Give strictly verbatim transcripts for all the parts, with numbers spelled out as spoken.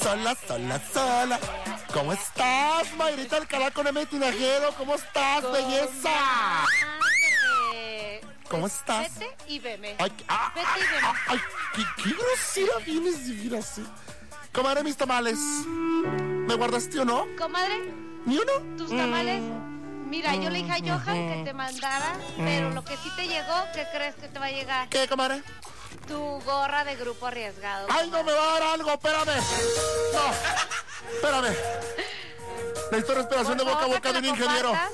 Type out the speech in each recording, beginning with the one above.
Sola, sola, sola. ¿Cómo estás, Mayrita Alcalá con M Tinajero? ¿Cómo estás, Con belleza? Madre. ¿Cómo Pues, estás? Vete y veme. Ay, ah, Vete y veme. ay, qué, qué grosera vienes de ir así. Comadre, mis tamales. ¿Me guardaste o no? Comadre, ¿Ni uno? tus tamales. Mira, yo le dije a Johan que te mandara, pero lo que sí te llegó, ¿qué crees que te va a llegar? ¿Qué, comadre? Tu gorra de grupo arriesgado. Ay, no me va a dar algo, espérame. No, espérame. Necesito respiración de Por boca a favor, boca que de un te la ingeniero. compartas.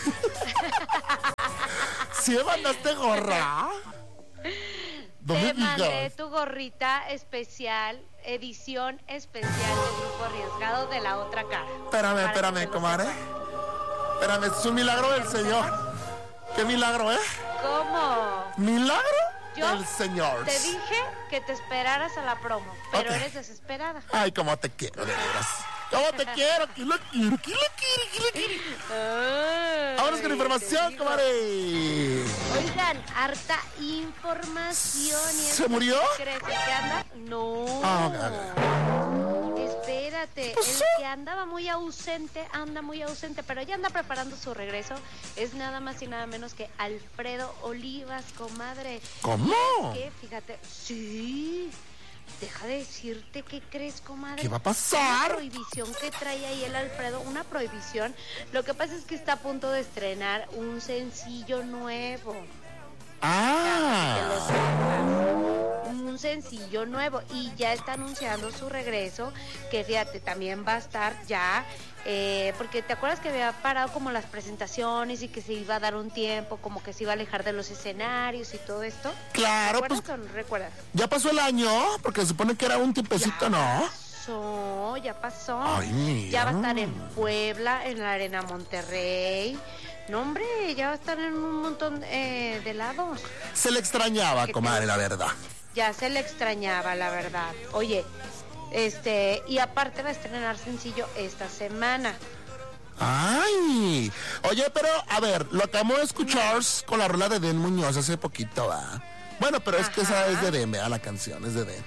¿Sí me mandaste gorra? No me Te mandé digas. tu gorrita especial, edición especial del grupo arriesgado de la otra cara. Espérame, Para que espérame, te lo comadre. sepas. Espérame, es un milagro del Señor. ¿Qué milagro, eh? ¿Cómo? ¿Milagro Yo del Señor? Te dije que te esperaras a la promo, pero Ok. eres desesperada. Ay, cómo te quiero, de veras. ¿Cómo te quiero? ¿Quién lo quiero? ¿Quién lo quiere? ¿Quién lo quiere? Ay, Vámonos con te información, digo. comadre. Oigan, harta información. ¿Y ¿Se esto murió? qué crees? ¿El que anda? No. Ah, ok, Espérate, pasó? el que andaba muy ausente, anda muy ausente, pero ya anda preparando su regreso. Es nada más y nada menos que Alfredo Olivas, comadre. ¿Cómo? ¿Qué? Fíjate, sí. Deja de decirte, ¿qué crees, comadre? ¿Qué va a pasar? Una prohibición que trae ahí el Alfredo, una prohibición. Lo que pasa es que está a punto de estrenar un sencillo nuevo. Que lo Ah. sepas. Un sencillo nuevo y ya está anunciando su regreso, que fíjate, también va a estar ya, eh, porque te acuerdas que había parado como las presentaciones y que se iba a dar un tiempo, como que se iba a alejar de los escenarios y todo esto. Claro, ¿Recuerdas pues o no recuerdas? ya pasó el año, porque se supone que era un tiempecito, ¿no? Pasó, ya pasó. Ay, mira. Ya va a estar en Puebla, en la Arena Monterrey. No, hombre, ya va a estar en un montón eh, de lados. Se le extrañaba, ¿Qué comadre, te- la verdad. Ya se le extrañaba, la verdad. Oye, este, y aparte va a estrenar sencillo esta semana. Ay, oye, pero a ver, lo acabamos de escuchar con la rola de Den Muñoz hace poquito, ¿va? Bueno, pero es que esa Ajá. es de Den, ¿verdad? La canción es de Den.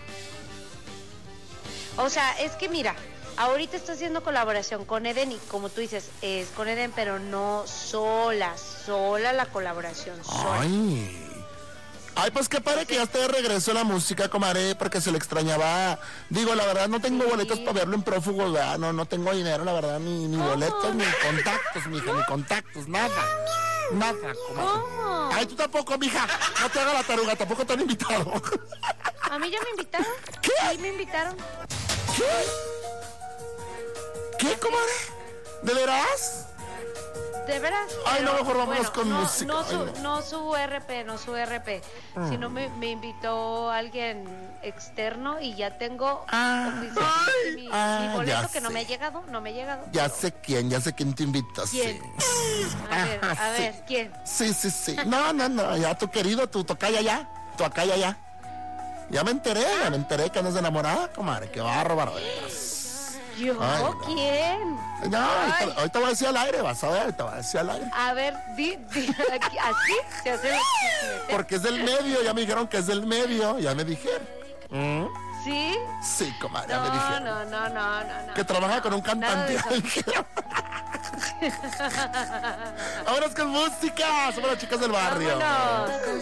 O sea, es que mira, ahorita está haciendo colaboración con Eden y como tú dices, es con Eden, pero no sola, sola la colaboración, sola. Ay. Ay, pues qué padre que ya esté de regreso a la música, comadre, porque se le extrañaba. Digo, la verdad, no tengo Sí. boletos para verlo en Prófugos, ¿verdad? No, no tengo dinero, la verdad, ni, ni ¿Cómo? boletos, ni contactos, mija, ni contactos, nada. Nada, comadre. ¿Cómo? Ay, tú tampoco, mija. No te hagas la taruga, tampoco te han invitado. A mí ya me invitaron. ¿Qué? Sí, me invitaron. ¿Qué? ¿Qué, comadre? ¿De veras? ¿De veras? Ay, no, Pero, mejor vámonos con no, música. No Ay, su, no. Mm. no su R P, no su R P. Sino me, me invitó alguien externo y ya tengo Ah, oficialmente ay, mi, ah, mi boleto ya que no sé. me ha llegado, no me ha llegado. Ya sé quién, ya sé quién te invita, ¿Quién? sí. A ver, Ajá, a sí. ver, ¿quién? Sí, sí, sí. No, no, no, ya tu querido, tu tocaya ya, tu acaya ya. Ya me enteré, ya me enteré que andas enamorada, comadre, qué bárbaro eres. ¿Yo? Ay, no. ¿Quién? No, Ay. ahorita, ahorita voy a decir al aire, vas a ver, ahorita voy a decir al aire. A ver, di, di, aquí, así se hace el chismete. Porque es del medio, ya me dijeron que es del medio, ya me dijeron. ¿Mm? ¿Sí? Sí, comadre, ya No, me dijeron. no, no, no, no, no. Que trabaja con un Nada de cantante. ya me eso. dijeron. Vámonos con música, somos las chicas del barrio. Vámonos.